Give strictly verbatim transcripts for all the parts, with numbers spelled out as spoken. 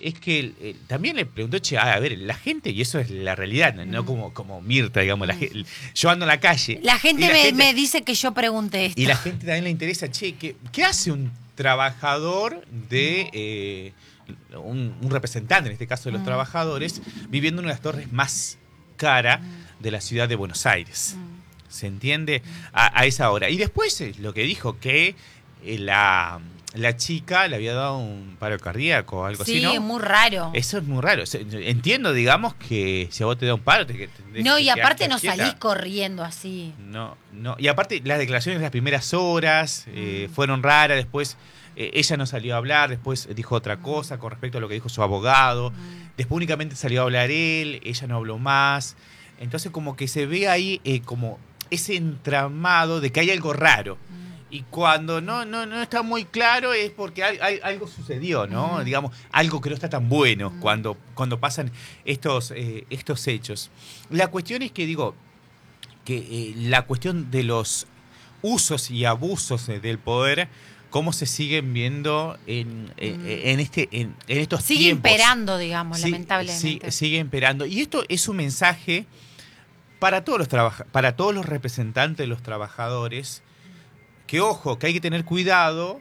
es que el, el, también le preguntó, che, a ver, la gente, y eso es la realidad, no, no como, como Mirta, digamos, la, el, yo ando en la calle. La gente, la me, gente me dice que yo pregunte esto. Y la gente también le interesa, che, ¿qué, qué hace un trabajador de... Eh, un, un representante, en este caso de los mm. trabajadores, viviendo en una de las torres más caras mm. de la ciudad de Buenos Aires? Mm. ¿Se entiende? A, a esa hora. Y después eh, lo que dijo, que eh, la... la chica le había dado un paro cardíaco o algo sí, así, ¿no? Sí, muy raro. Eso es muy raro. Entiendo, digamos, que si a vos te da un paro... Te, te, no, te, y te aparte no quieta. salís corriendo así. No, no. Y aparte, las declaraciones de las primeras horas eh, mm. fueron raras. Después eh, ella no salió a hablar. Después dijo otra cosa con respecto a lo que dijo su abogado. Mm. Después únicamente salió a hablar él. Ella no habló más. Entonces, como que se ve ahí eh, como ese entramado de que hay algo raro. Mm. Y cuando no, no, no está muy claro es porque hay, hay, algo sucedió, ¿no? Uh-huh. Digamos, algo que no está tan bueno uh-huh. cuando, cuando pasan estos, eh, estos hechos. La cuestión es que, digo, que eh, la cuestión de los usos y abusos eh, del poder, cómo se siguen viendo en, eh, uh-huh. en, este, en, en estos sigue tiempos. Sigue imperando, digamos, sí, lamentablemente. Sí, sigue imperando. Y esto es un mensaje para todos los, trabaja- para todos los representantes de los trabajadores. Que ojo, que hay que tener cuidado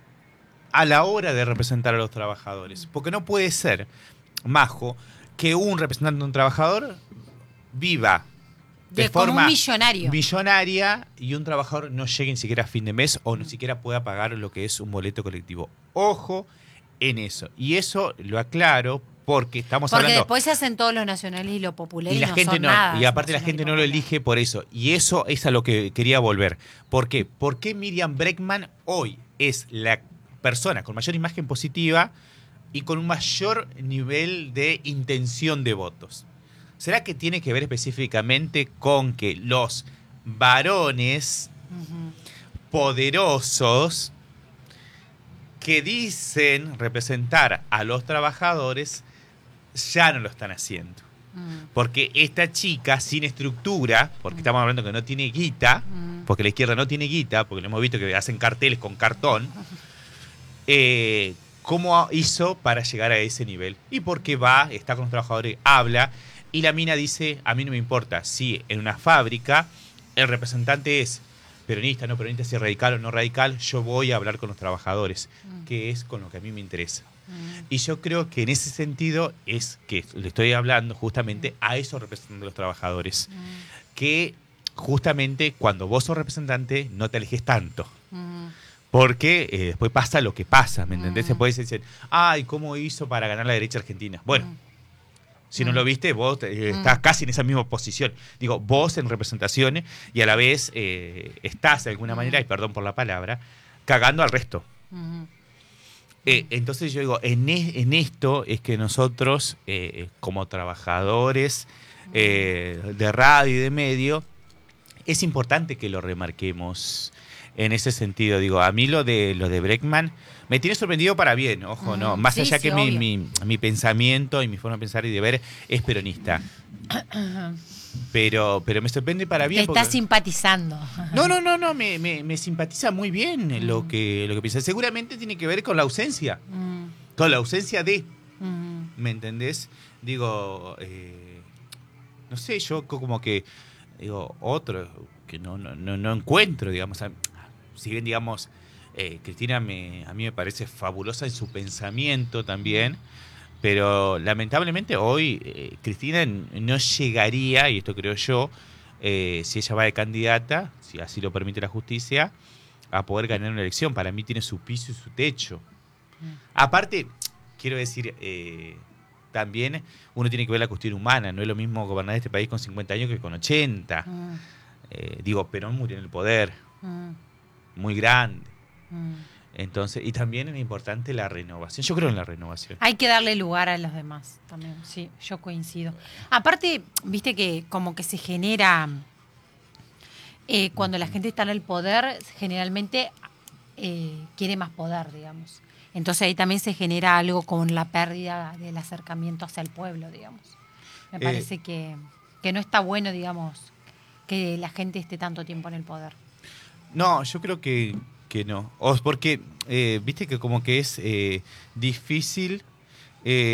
a la hora de representar a los trabajadores. Porque no puede ser, Majo, que un representante de un trabajador viva de, de forma como un millonario. millonaria y un trabajador no llegue ni siquiera a fin de mes o ni siquiera pueda pagar lo que es un boleto colectivo. Ojo en eso. Y eso lo aclaro porque estamos porque hablando... Porque después se hacen todos los nacionales y los populares y la no gente son no, nada. Y aparte la gente no lo elige por eso. Y eso es a lo que quería volver. ¿Por qué? ¿Por qué Miriam Bregman hoy es la persona con mayor imagen positiva y con un mayor nivel de intención de votos? ¿Será que tiene que ver específicamente con que los varones uh-huh. poderosos que dicen representar a los trabajadores ya no lo están haciendo? Mm. Porque esta chica sin estructura, porque mm. estamos hablando que no tiene guita, mm. porque la izquierda no tiene guita, porque lo hemos visto que hacen carteles con cartón, eh, ¿cómo hizo para llegar a ese nivel? Y porque va, está con los trabajadores, habla, y la mina dice, a mí no me importa si en una fábrica el representante es peronista, no peronista, si es radical o no radical, yo voy a hablar con los trabajadores, mm. que es con lo que a mí me interesa. Y yo creo que en ese sentido es que le estoy hablando justamente a esos representantes de los trabajadores. Mm. Que justamente cuando vos sos representante no te alejes tanto. Mm. Porque eh, después pasa lo que pasa, ¿me entendés? Mm. Se puede decir, ay, ¿cómo hizo para ganar la derecha argentina? Bueno, mm. si no lo viste, vos eh, mm. estás casi en esa misma posición. Digo, vos en representaciones y a la vez eh, estás de alguna mm. manera, y perdón por la palabra, cagando al resto. Mm. Eh, entonces yo digo, en, e, en esto es que nosotros, eh, como trabajadores eh, de radio y de medio, es importante que lo remarquemos en ese sentido. Digo, a mí lo de lo de Bregman me tiene sorprendido para bien, ojo, no. Más sí, allá sí, que mi, mi, mi pensamiento y mi forma de pensar y de ver es peronista. Pero, pero me sorprende para bien. Te está porque... simpatizando. No, no, no, no, me, me, me simpatiza muy bien mm. lo que, lo que piensa. Seguramente tiene que ver con la ausencia. Mm. Con la ausencia de. Mm. ¿Me entendés? Digo, eh, no sé, yo como que, digo, otro que no, no, no, no encuentro, digamos. Si bien, digamos, eh, Cristina me, a mí me parece fabulosa en su pensamiento también. Pero lamentablemente hoy eh, Cristina no llegaría, y esto creo yo, eh, si ella va de candidata, si así lo permite la justicia, a poder ganar una elección. Para mí tiene su piso y su techo. Mm. Aparte, quiero decir, eh, también uno tiene que ver la cuestión humana. No es lo mismo gobernar este país con cincuenta años que con ochenta. Mm. Eh, digo, Perón murió en el poder, mm. muy grande. Mm. Entonces, y también es importante la renovación. Yo creo en la renovación. Hay que darle lugar a los demás también, sí, yo coincido. Aparte, viste que como que se genera, eh, cuando la gente está en el poder, generalmente eh, quiere más poder, digamos. Entonces ahí también se genera algo con la pérdida del acercamiento hacia el pueblo, digamos. Me parece eh, que, que no está bueno, digamos, que la gente esté tanto tiempo en el poder. No, yo creo que... que no, o porque eh, viste que como que es eh, difícil eh,